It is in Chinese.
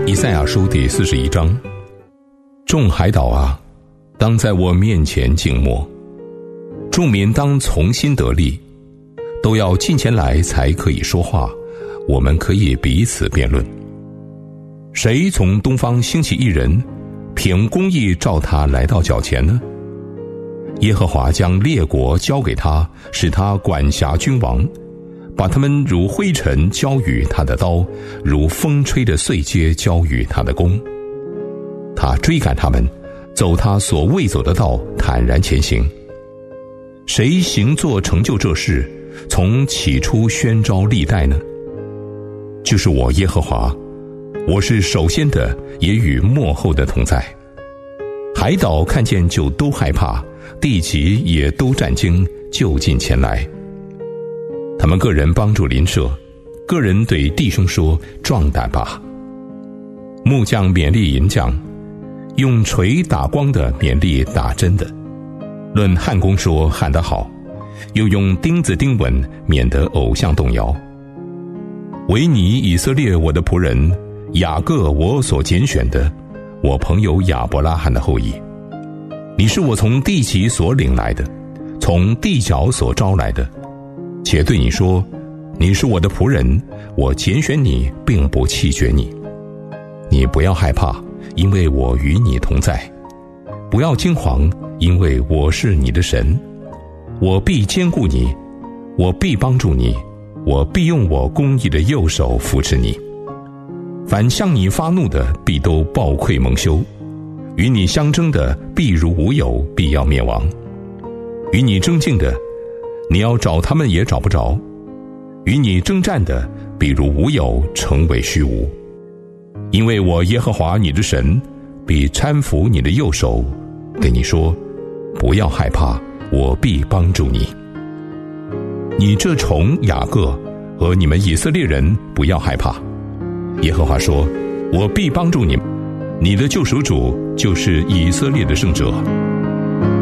以赛亚书第41章，众海岛啊，当在我面前静默；众民当从心得力，都要近前来才可以说话，我们可以彼此辩论。谁从东方兴起一人，凭公义召他来到脚前呢？耶和华将列国交给他，使他管辖君王，把他们如灰尘交与他的刀，如风吹的碎秸交与他的弓。他追赶他们，走他所未走的道，坦然前行。谁行作成就这事，从起初宣召历代呢？就是我耶和华，我是首先的，也与末后的同在。海岛看见就都害怕，地极也都战惊，就近前来。他们个人帮助邻舍，个人对弟兄说：壮胆吧！木匠勉励银匠，用锤打光的勉励打针的。论焊工说焊得好，又用钉子钉稳，免得偶像动摇。唯你以色列我的仆人，雅各我所拣选的，我朋友亚伯拉罕的后裔。你是我从地极所领来的，从地角所招来的。且对你说，你是我的仆人，我拣选你，并不弃绝你。你不要害怕，因为我与你同在；不要惊惶，因为我是你的神。我必坚固你，我必帮助你，我必用我公义的右手扶持你。凡向你发怒的，必都暴愧蒙羞；与你相争的，必如无有，必要灭亡。与你争竞的，你要找他们也找不着；与你征战的，必如无有，成为虚无。因为我耶和华你的神，必搀扶你的右手，对你说：不要害怕，我必帮助你。你这虫雅各和你们以色列人，不要害怕。耶和华说：我必帮助你们，你的救赎主就是以色列的圣者。